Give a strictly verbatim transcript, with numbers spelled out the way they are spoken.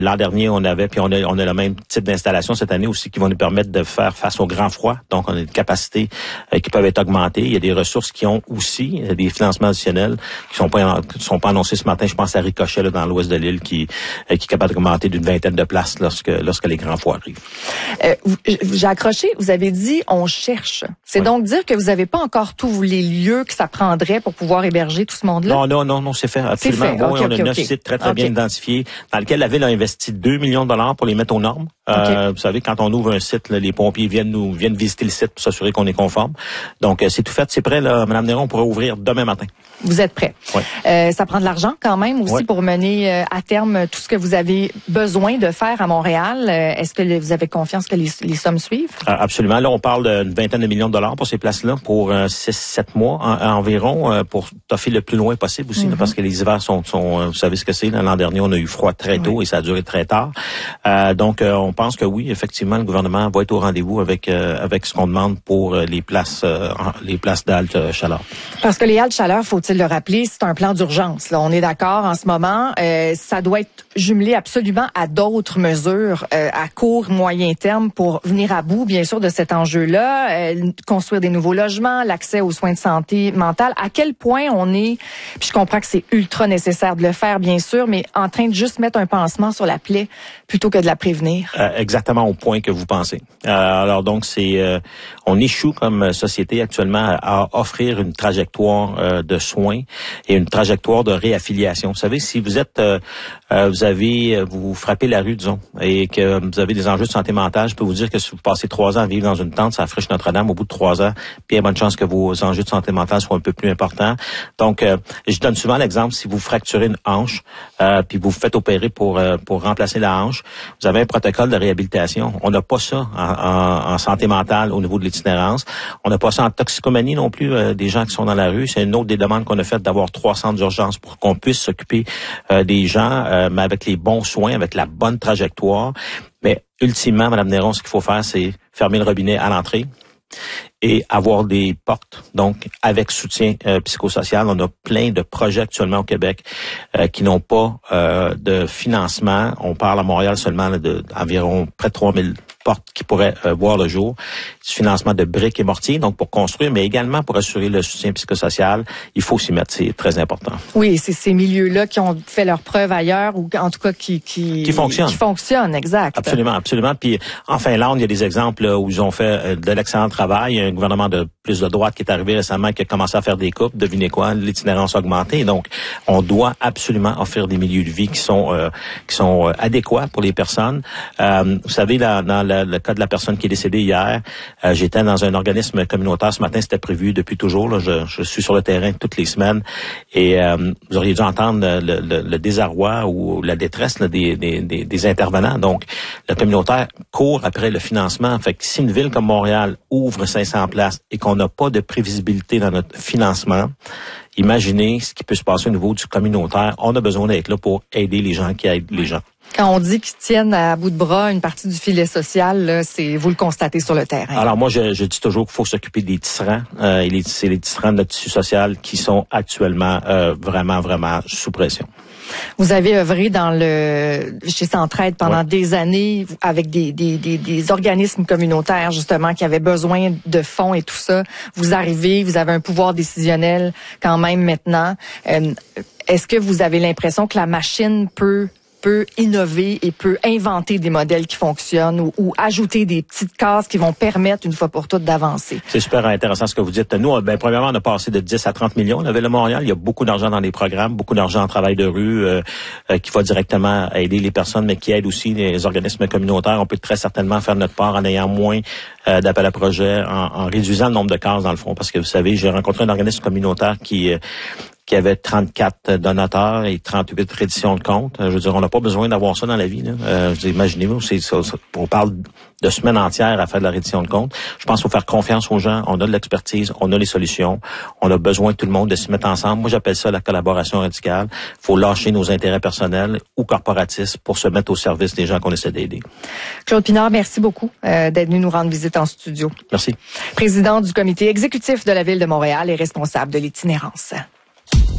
L'an dernier, on avait, puis on a, on a le même type d'installation cette année aussi qui vont nous permettre de faire face au grand froid. Donc, on a des capacités euh, qui peuvent être augmentées. Il y a des ressources qui ont aussi euh, des financements additionnels qui sont pas qui sont pas annoncés ce matin. Je pense à Ricochet là, dans l'ouest de l'île qui, euh, qui est capable d'augmenter d'une vingtaine de places lorsque lorsque les grands froids arrivent. Euh, j'ai accroché, vous avez dit on cherche. C'est oui. Donc dire que vous n'avez pas encore tous les lieux que ça prendrait pour pouvoir héberger tout ce monde-là? Non, non, non, non, c'est fait absolument. C'est fait. Bon, okay, oui, on okay, a neuf okay. sites très, très okay. bien identifiés dans lesquels la Ville a investi deux millions de dollars pour les mettre aux normes. Okay. Euh, vous savez, quand on ouvre un site, là, les pompiers viennent nous viennent visiter le site pour s'assurer qu'on est conforme. Donc, euh, c'est tout fait, c'est prêt. Là, Madame Néron, on pourrait ouvrir demain matin. Vous êtes prêt. Oui. Euh, ça prend de l'argent quand même aussi oui. pour mener euh, à terme tout ce que vous avez besoin de faire à Montréal. Euh, est-ce que vous avez confiance que les, les sommes suivent? Euh, absolument. Là, on parle d'une vingtaine de millions de dollars pour ces places-là pour euh, six sept mois en, environ euh, pour toffer le plus loin possible aussi, mm-hmm. là, parce que les hivers sont, sont euh, vous savez ce que c'est. L'an dernier, on a eu froid très tôt oui. et ça a duré très tard. Euh, donc, euh, on pense que oui, effectivement, le gouvernement va être au rendez-vous avec euh, avec ce qu'on demande pour euh, les places euh, les places d'halte euh, chaleur. Parce que les haltes chaleur, faut-il le rappeler, c'est un plan d'urgence. Là, on est d'accord en ce moment. Euh, ça doit être jumelé absolument à d'autres mesures euh, à court, moyen terme pour venir à bout, bien sûr, de cet enjeu-là. Euh, construire des nouveaux logements, l'accès aux soins de santé mentale. À quel point on est, puis je comprends que c'est ultra nécessaire de le faire, bien sûr, mais en train de juste mettre un pansement sur la plaie plutôt que de la prévenir. Euh, exactement au point que vous pensez. Euh, alors donc, c'est euh, on échoue comme société actuellement à offrir une trajectoire euh, de soins et une trajectoire de réaffiliation. Vous savez, si vous êtes, euh, euh, vous avez, vous frappez la rue, disons, et que vous avez des enjeux de santé mentale, je peux vous dire que si vous passez trois ans à vivre dans une tente, ça friche Notre-Dame au bout de trois ans, puis il y a bonne chance que vos enjeux de santé mentale soient un peu plus importants. Donc, euh, je donne souvent l'exemple, si vous fracturez une hanche, euh, puis vous vous faites opérer pour euh, pour remplacer la hanche, vous avez un protocole de réhabilitation. On n'a pas ça en, en, en santé mentale au niveau de l'itinérance. On n'a pas ça en toxicomanie non plus, euh, des gens qui sont dans la rue. C'est une autre des demandes qu'on a faites d'avoir trois centres d'urgence pour qu'on puisse s'occuper euh, des gens, euh, mais avec les bons soins, avec la bonne trajectoire. Mais ultimement, Mme Néron, ce qu'il faut faire, c'est fermer le robinet à l'entrée et avoir des portes, donc avec soutien euh, psychosocial. On a plein de projets actuellement au Québec euh, qui n'ont pas euh, de financement. On parle à Montréal seulement là, de environ près de trois mille portes qui pourraient euh, voir le jour. Du financement de briques et mortiers, donc pour construire, mais également pour assurer le soutien psychosocial. Il faut s'y mettre, c'est très important. Oui, c'est ces milieux-là qui ont fait leurs preuves ailleurs ou en tout cas qui qui qui fonctionnent. Qui fonctionnent, exact. Absolument, absolument. Puis en Finlande, il y a des exemples là, où ils ont fait de l'excellent travail. Il y a un gouvernement de plus de droite qui est arrivé récemment, qui a commencé à faire des coupes. Devinez quoi, l'itinérance a augmenté. Donc, on doit absolument offrir des milieux de vie qui sont euh, qui sont euh, adéquats pour les personnes. Euh, vous savez, là, dans le, le cas de la personne qui est décédée hier, euh, j'étais dans un organisme communautaire ce matin, c'était prévu depuis toujours. Là, je, je suis sur le terrain toutes les semaines et euh, vous auriez dû entendre le, le, le désarroi ou la détresse là, des, des, des, des intervenants. Donc, le communautaire court après le financement. Fait que si une ville comme Montréal ouvre cinq cents places et qu'on n'a pas de prévisibilité dans notre financement, imaginez ce qui peut se passer au niveau du communautaire. On a besoin d'être là pour aider les gens qui aident les gens. Quand on dit qu'ils tiennent à bout de bras une partie du filet social, là, c'est vous le constatez sur le terrain. Alors moi, je, je dis toujours qu'il faut s'occuper des tisserands. Euh, et les, c'est les tisserands de notre tissu social qui sont actuellement euh, vraiment, vraiment sous pression. Vous avez œuvré dans le chez Centraide pendant ouais. des années avec des, des, des, des organismes communautaires justement qui avaient besoin de fonds et tout ça. Vous arrivez, vous avez un pouvoir décisionnel quand même maintenant. Euh, est-ce que vous avez l'impression que la machine peut peut innover et peut inventer des modèles qui fonctionnent ou, ou ajouter des petites cases qui vont permettre une fois pour toutes d'avancer? C'est super intéressant ce que vous dites. Nous, ben, premièrement, on a passé de dix à trente millions. La Ville de Montréal, il y a beaucoup d'argent dans les programmes, beaucoup d'argent en travail de rue euh, euh, qui va directement aider les personnes, mais qui aide aussi les organismes communautaires. On peut très certainement faire notre part en ayant moins euh, d'appels à projets, en, en réduisant le nombre de cases dans le fond. Parce que vous savez, j'ai rencontré un organisme communautaire qui... Euh, qui avait trente-quatre donateurs et trente-huit redditions de comptes. Je veux dire, on n'a pas besoin d'avoir ça dans la vie. Là. Euh, imaginez-vous, c'est, ça, ça, on parle de semaines entières à faire de la reddition de comptes. Je pense qu'il faut faire confiance aux gens. On a de l'expertise, on a les solutions. On a besoin, tout le monde, de se mettre ensemble. Moi, j'appelle ça la collaboration radicale. Il faut lâcher nos intérêts personnels ou corporatistes pour se mettre au service des gens qu'on essaie d'aider. Claude Pinard, merci beaucoup euh, d'être venu nous rendre visite en studio. Merci. Président du comité exécutif de la Ville de Montréal et responsable de l'itinérance.